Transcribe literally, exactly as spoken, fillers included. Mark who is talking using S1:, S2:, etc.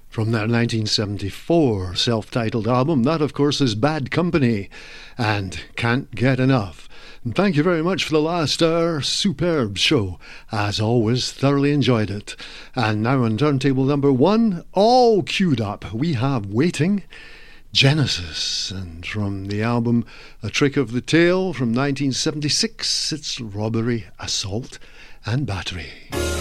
S1: From their nineteen seventy-four self-titled album. That, of course, is Bad Company and Can't Get Enough. And thank you very much for the last hour. Superb show. As always, thoroughly enjoyed it. And now on turntable number one, all queued up, we have Waiting, Genesis. And from the album A Trick of the Tail from nineteen seventy-six, it's Robbery, Assault and Battery.